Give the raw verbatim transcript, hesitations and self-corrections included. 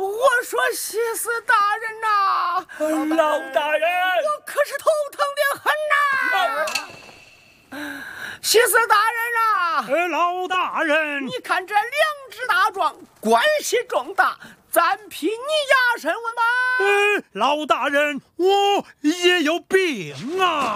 我说西施大人呐、 老大人， 我可是头疼的很呐、西施大人啊， 呃，老大人， 你看这两只大壮，关系重大，咱凭你压身问吧。 呃，老大人，我也有病啊。